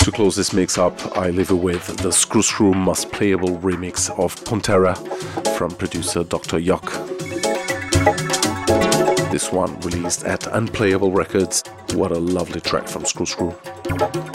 To close this mix up, I leave you with the Screw Screw Most Playable remix of Pantera from producer Dr. Yok. This one released at Unplayable Records. What a lovely track from Screw Screw.